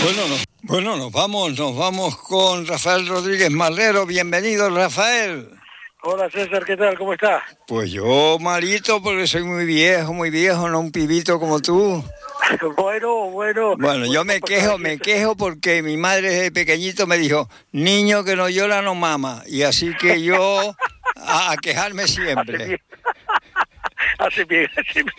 Bueno, nos vamos con Rafael Rodríguez Marrero. Bienvenido, Rafael. Hola César, ¿qué tal? ¿Cómo estás? Pues yo malito porque soy muy viejo, no un pibito como tú. Bueno, yo me quejo porque mi madre desde pequeñito me dijo, niño que no llora no mama, y así que yo a quejarme siempre. Hace bien.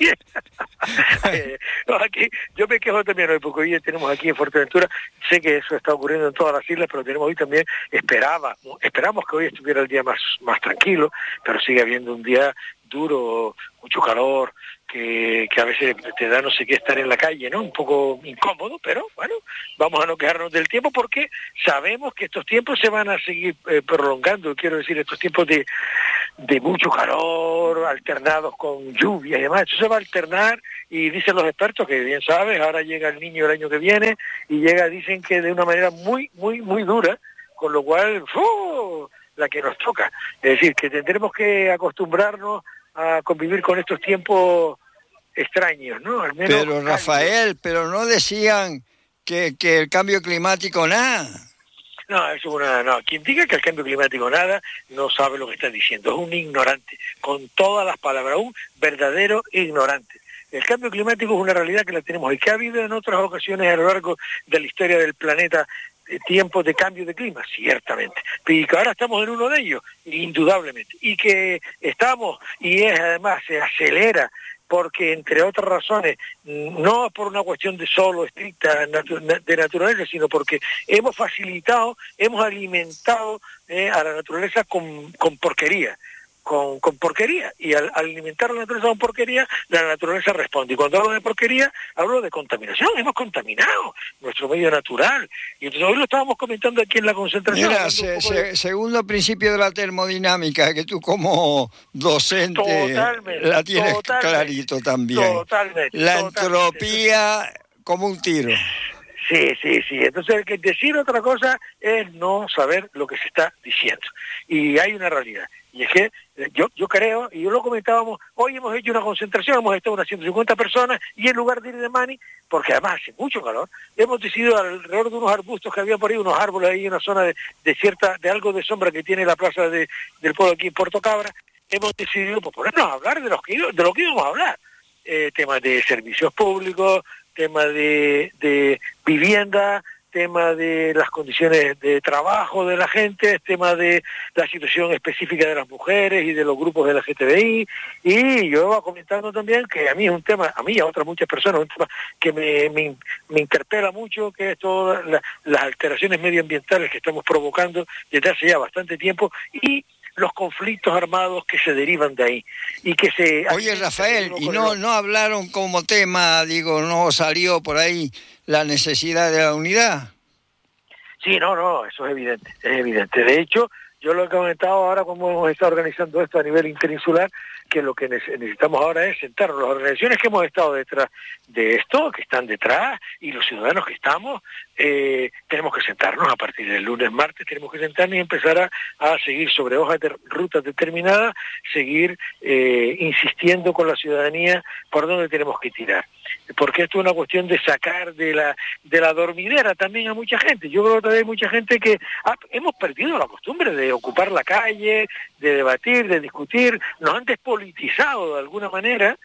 Aquí, yo me quejo también hoy, porque hoy tenemos aquí en Fuerteventura, sé que eso está ocurriendo en todas las islas, pero tenemos hoy también, esperamos que hoy estuviera el día más tranquilo, pero sigue habiendo un día duro, mucho calor, que a veces te da no sé qué estar en la calle, ¿no? Un poco incómodo, pero bueno, vamos a no quejarnos del tiempo porque sabemos que estos tiempos se van a seguir prolongando, quiero decir, estos tiempos de mucho calor, alternados con lluvia y demás, eso se va a alternar y dicen los expertos que bien sabes, ahora llega el Niño el año que viene y dicen que de una manera muy dura, con lo cual, la que nos toca. Es decir, que tendremos que acostumbrarnos a convivir con estos tiempos extraños, ¿no? Al menos pero Rafael, pero no decían que el cambio climático nada. No, quien diga que el cambio climático nada, no sabe lo que está diciendo, es un ignorante, con todas las palabras, un verdadero ignorante. El cambio climático es una realidad que la tenemos y que ha habido en otras ocasiones a lo largo de la historia del planeta tiempos de cambio de clima, ciertamente, y que ahora estamos en uno de ellos, indudablemente, y que estamos, además se acelera, porque entre otras razones, no por una cuestión de solo estricta de naturaleza, sino porque hemos facilitado, hemos alimentado a la naturaleza con porquería. Con porquería, y al alimentar la naturaleza con porquería, la naturaleza responde. Y cuando hablo de porquería, hablo de contaminación. Hemos contaminado nuestro medio natural. Y entonces hoy lo estábamos comentando aquí en la concentración. Mira, segundo principio de la termodinámica, que tú como docente la tienes clarito también. Totalmente. Entropía como un tiro. Sí. Entonces, decir otra cosa es no saber lo que se está diciendo. Y hay una realidad. Y es que yo creo, y yo lo comentábamos, hoy hemos hecho una concentración, hemos estado unas 150 personas, y en lugar de ir de Mani, porque además hace mucho calor, hemos decidido alrededor de unos arbustos que había por ahí, unos árboles ahí, una zona de algo de sombra que tiene la plaza del pueblo aquí en Puerto Cabra, hemos decidido ponernos a hablar de lo que íbamos a hablar. Temas de servicios públicos, temas de vivienda, tema de las condiciones de trabajo de la gente, tema de la situación específica de las mujeres y de los grupos de la LGTBI, y yo iba comentando también que a mí es un tema, a mí y a otras muchas personas, un tema que me interpela mucho, que es todas las alteraciones medioambientales que estamos provocando desde hace ya bastante tiempo, y los conflictos armados que se derivan de ahí. Y que se... Oye, Rafael, ¿y no hablaron como tema, no salió por ahí la necesidad de la unidad? Sí, no, eso es evidente. De hecho, yo lo he comentado ahora como hemos estado organizando esto a nivel interinsular, que lo que necesitamos ahora es sentarnos. Las organizaciones que hemos estado detrás de esto, que están detrás, y los ciudadanos que estamos, tenemos que sentarnos a partir del lunes, martes, tenemos que sentarnos y empezar a seguir sobre hojas de rutas determinadas, seguir insistiendo con la ciudadanía por dónde tenemos que tirar. Porque esto es una cuestión de sacar de la dormidera también a mucha gente. Yo creo que todavía hay mucha gente que hemos perdido la costumbre de ocupar la calle, de debatir, de discutir, nos han despolitizado de alguna manera,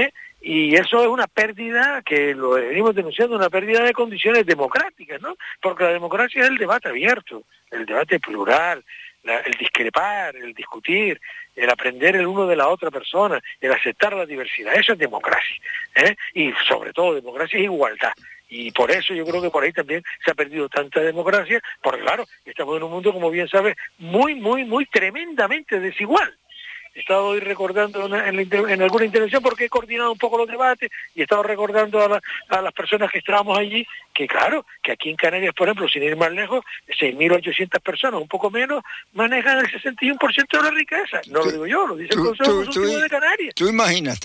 y eso es una pérdida, que lo venimos denunciando, una pérdida de condiciones democráticas, ¿no? Porque la democracia es el debate abierto, el debate plural, el discrepar, el discutir, el aprender el uno de la otra persona, el aceptar la diversidad. Eso es democracia, y sobre todo democracia es igualdad. Y por eso yo creo que por ahí también se ha perdido tanta democracia, porque claro, estamos en un mundo, como bien sabes, muy tremendamente desigual. He estado hoy recordando en alguna intervención, porque he coordinado un poco los debates, y he estado recordando a las personas que estábamos allí, que claro, que aquí en Canarias, por ejemplo, sin ir más lejos, 6.800 personas, un poco menos, manejan el 61% de la riqueza. No lo digo yo, lo dice el Consejo Consultivo de Canarias. Tú imagínate.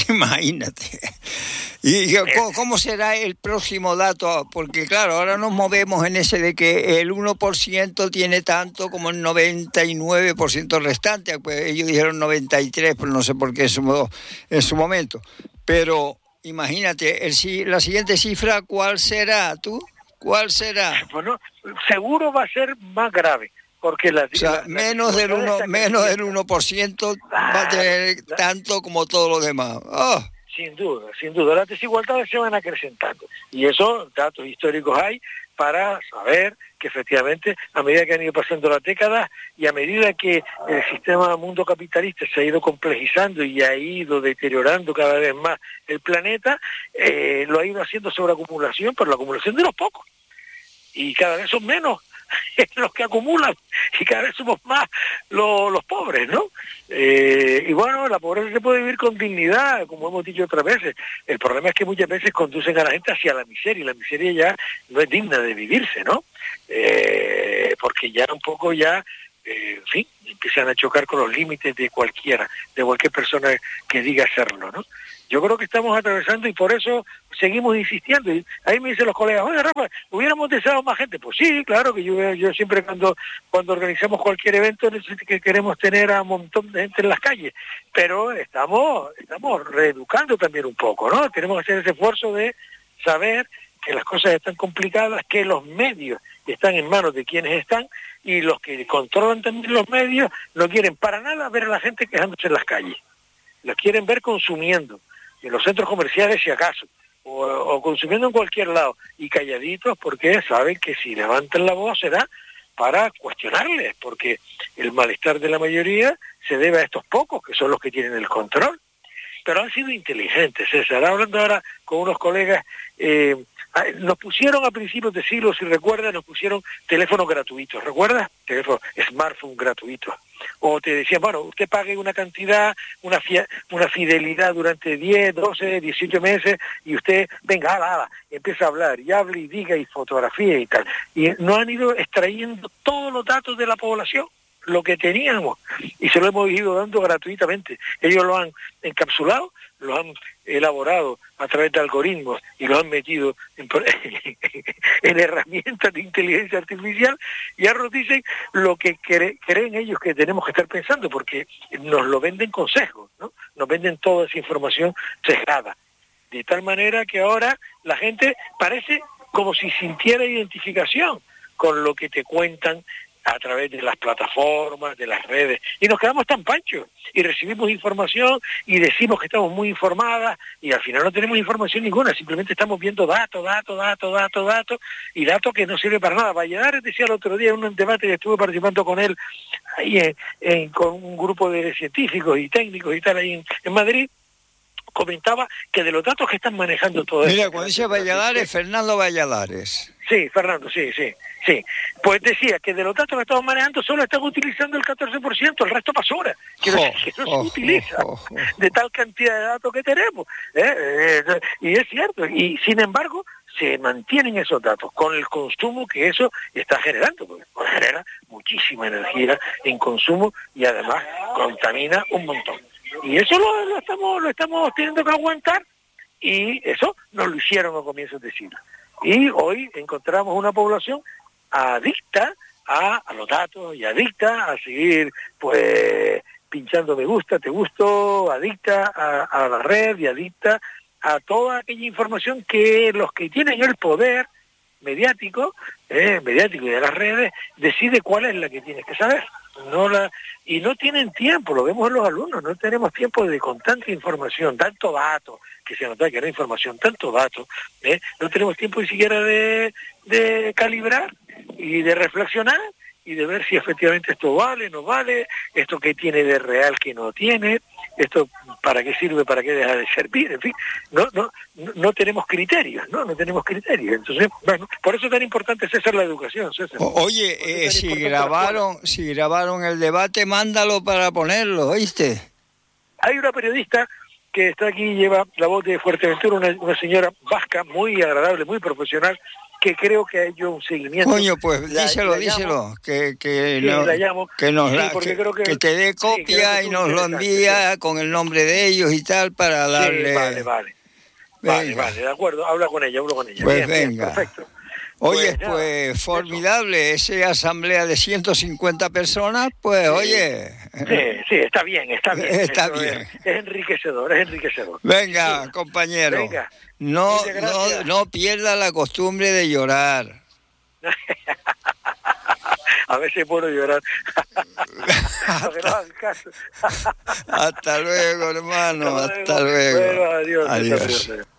¿Y cómo será el próximo dato? Porque claro, ahora nos movemos en ese de que el 1% tiene tanto como el 99% restante. Pues ellos dijeron 93, pero no sé por qué en su momento. Pero imagínate, la siguiente cifra, ¿cuál será tú? ¿Cuál será? Bueno, seguro va a ser más grave, porque menos del 1% va a tener tanto como todos los demás. Oh. Sin duda, las desigualdades se van acrecentando y esos datos históricos hay para saber que efectivamente a medida que han ido pasando las décadas y a medida que el sistema mundo capitalista se ha ido complejizando y ha ido deteriorando cada vez más el planeta, lo ha ido haciendo sobre acumulación, pero la acumulación de los pocos, y cada vez son menos los que acumulan y cada vez somos más los pobres, ¿no? Y bueno, la pobreza se puede vivir con dignidad, como hemos dicho otras veces. El problema es que muchas veces conducen a la gente hacia la miseria, y la miseria ya no es digna de vivirse, ¿no? Porque ya un poco en fin, empiezan a chocar con los límites de cualquier persona que diga hacerlo, ¿no? Yo creo que estamos atravesando y por eso seguimos insistiendo. Y ahí me dicen los colegas, oye, Rafa, ¿hubiéramos deseado más gente? Pues sí, claro, que yo siempre cuando organizamos cualquier evento que queremos tener a un montón de gente en las calles, pero estamos reeducando también un poco, ¿no? Tenemos que hacer ese esfuerzo de saber que las cosas están complicadas, que los medios están en manos de quienes están, y los que controlan también los medios no quieren para nada ver a la gente quejándose en las calles. Los quieren ver consumiendo, en los centros comerciales si acaso, o consumiendo en cualquier lado, y calladitos porque saben que si levantan la voz será para cuestionarles, porque el malestar de la mayoría se debe a estos pocos, que son los que tienen el control. Pero han sido inteligentes, César. Hablando ahora con unos colegas, nos pusieron a principios de siglo, si recuerdas, nos pusieron teléfonos gratuitos, ¿recuerdas? Teléfono, smartphone gratuitos. O te decían, bueno, usted pague una cantidad, una fidelidad durante 10, 12, 18 meses, y usted, venga, ala, empieza a hablar, y hable, y diga, y fotografía y tal. Y no han ido extrayendo todos los datos de la población, lo que teníamos, y se lo hemos ido dando gratuitamente. Ellos lo han encapsulado, lo han elaborado a través de algoritmos y lo han metido en herramientas de inteligencia artificial, y ahora nos dicen lo que creen ellos que tenemos que estar pensando, porque nos lo venden con sesgos, ¿no? Nos venden toda esa información sesgada, de tal manera que ahora la gente parece como si sintiera identificación con lo que te cuentan a través de las plataformas, de las redes, y nos quedamos tan panchos, y recibimos información, y decimos que estamos muy informadas, y al final no tenemos información ninguna, simplemente estamos viendo datos, y datos que no sirven para nada. Valladares decía el otro día en un debate que estuve participando con él, ahí con un grupo de científicos y técnicos y tal, ahí en Madrid, comentaba que de los datos que están manejando todo esto... Mira, cuando dice Valladares, Fernando Valladares. Sí, Fernando, sí. Pues decía que de los datos que estamos manejando solo están utilizando el 14%, el resto basura, que no se utiliza de tal cantidad de datos que tenemos. Y es cierto, y sin embargo se mantienen esos datos con el consumo que eso está generando, porque genera muchísima energía en consumo y además contamina un montón. Y eso lo estamos teniendo que aguantar, y eso nos lo hicieron a comienzos de siglo. Y hoy encontramos una población adicta a los datos y adicta a seguir pues pinchando me gusta, te gusto, adicta a la red y adicta a toda aquella información que los que tienen el poder mediático y de las redes decide cuál es la que tienes que saber. Y no tienen tiempo, lo vemos en los alumnos, no tenemos tiempo con tanta información, tanto dato, que se nota que era información, tanto dato, no tenemos tiempo ni siquiera de calibrar y de reflexionar y de ver si efectivamente esto vale, no vale, esto que tiene de real que no tiene, esto para qué sirve, para qué deja de servir, en fin, no tenemos criterios, no tenemos criterios. Entonces, bueno, por eso es tan importante, César, la educación, César. Oye, si grabaron el debate, mándalo para ponerlo, ¿oíste? Hay una periodista que está aquí, lleva la voz de Fuerteventura, una señora vasca muy agradable, muy profesional, que creo que ha hecho un seguimiento. Coño, pues díselo, que te dé copia y nos lo envía con el nombre de ellos y tal para darle... Vale, de acuerdo, habla con ella. Pues bien, venga. Perfecto. Oye, nada, pues formidable, esa asamblea de 150 personas, pues oye. Sí, está bien. Está Eso bien. Es enriquecedor. Venga, compañero, Venga, no, muchas gracias. no pierda la costumbre de llorar. A veces puedo llorar. Para que no hagan caso. Hasta luego, hermano, hasta luego. Bueno, adiós. Adiós.